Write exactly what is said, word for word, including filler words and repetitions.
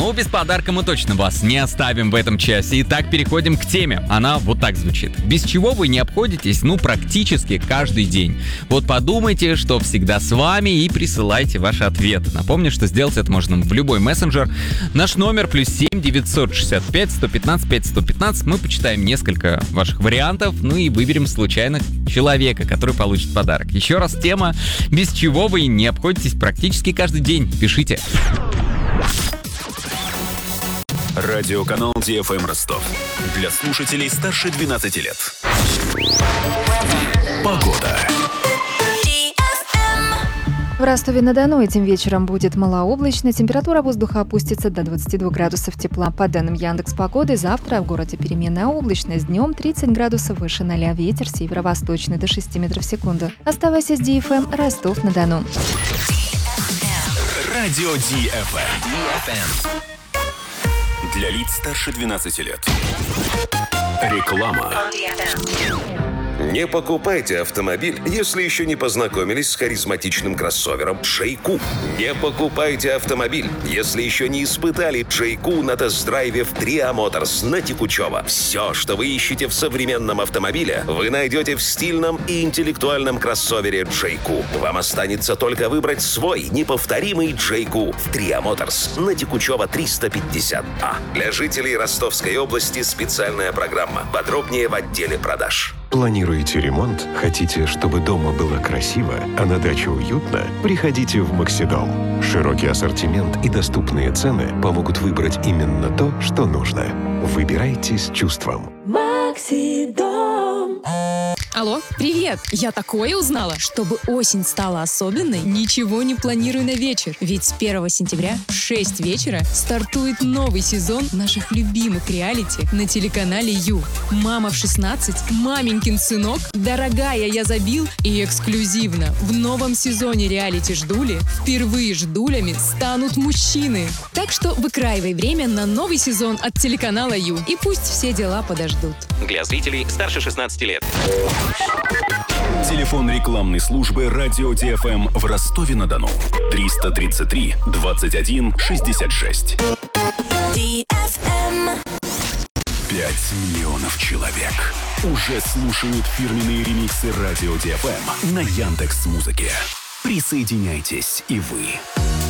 Но без подарка мы точно вас не оставим в этом часе. Итак, переходим к теме. Она вот так звучит. Без чего вы не обходитесь, ну, практически каждый день. Вот подумайте, что всегда с вами, и присылайте ваши ответы. Напомню, что сделать это можно в любой мессенджер. Наш номер плюс семь девятьсот шестьдесят пять сто пятнадцать пять сто пятнадцать. Мы почитаем несколько ваших вариантов, ну и выберем случайно человека, который получит подарок. Еще раз тема, без чего вы не обходитесь практически каждый день. Пишите. Радиоканал Ди Эф Эм Ростов. Для слушателей старше двенадцати лет. Погода. В Ростове-на-Дону этим вечером будет малооблачно, температура воздуха опустится до двадцати двух градусов тепла. По данным Яндекс.Погоды, завтра в городе переменная облачность, днем тридцать градусов выше ноля, ветер северо-восточный до шести метров в секунду. Оставайся с Ди Эф Эм, Ростов-на-Дону. Радио Ди Эф Эм. Для лиц старше двенадцати лет. Реклама. Не покупайте автомобиль, если еще не познакомились с харизматичным кроссовером Джейку. Не покупайте автомобиль, если еще не испытали Джейку на тест-драйве в Триа Моторс на Текучево. Все, что вы ищете в современном автомобиле, вы найдете в стильном и интеллектуальном кроссовере Джейку. Вам останется только выбрать свой неповторимый Джейку в Триа Моторс на Текучево триста пятьдесят А. Для жителей Ростовской области специальная программа. Подробнее в отделе продаж. Планируете ремонт? Хотите, чтобы дома было красиво, а на даче уютно? Приходите в Максидом. Широкий ассортимент и доступные цены помогут выбрать именно то, что нужно. Выбирайте с чувством. Максидом. Алло, привет! Я такое узнала. Чтобы осень стала особенной, ничего не планирую на вечер. Ведь с первого сентября в шесть вечера стартует новый сезон наших любимых реалити на телеканале Ю. «Мама в шестнадцать», «Маменькин сынок», «Дорогая, я забил» и эксклюзивно в новом сезоне реалити «Ждули» впервые ждулями станут мужчины. Так что выкраивай время на новый сезон от телеканала Ю. И пусть все дела подождут. Для зрителей старше шестнадцати лет. Телефон рекламной службы Радио Ди Эф Эм в Ростове-на-Дону. триста тридцать три двадцать один шестьдесят шесть. Ди Эф Эм. Пять миллионов человек уже слушают фирменные ремиксы Радио Ди Эф Эм на Яндекс.Музыке. Присоединяйтесь и вы.